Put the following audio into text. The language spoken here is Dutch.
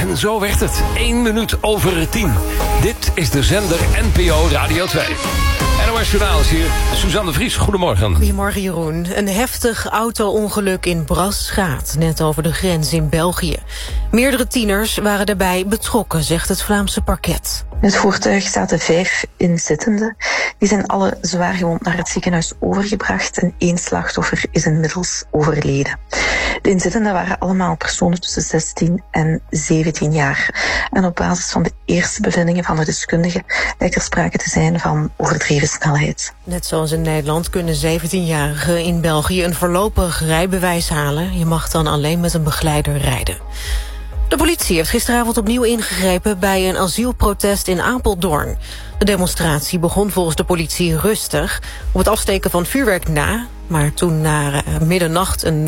En zo werd het. 1 minuut over 10. Dit is de zender NPO Radio 2. NOS Journaal is hier. Suzanne de Vries, goedemorgen. Goedemorgen, Jeroen. Een heftig auto-ongeluk in Braschaat, net over de grens in België. Meerdere tieners waren daarbij betrokken, zegt het Vlaamse parket. In het voertuig zaten 5 inzittenden. Die zijn alle zwaar gewond naar het ziekenhuis overgebracht en 1 slachtoffer is inmiddels overleden. De inzittenden waren allemaal personen tussen 16 en 17 jaar. En op basis van de eerste bevindingen van de deskundigen lijkt er sprake te zijn van overdreven snelheid. Net zoals in Nederland kunnen 17-jarigen in België een voorlopig rijbewijs halen. Je mag dan alleen met een begeleider rijden. De politie heeft gisteravond opnieuw ingegrepen bij een asielprotest in Apeldoorn. De demonstratie begon volgens de politie rustig, op het afsteken van vuurwerk na, maar toen na middernacht een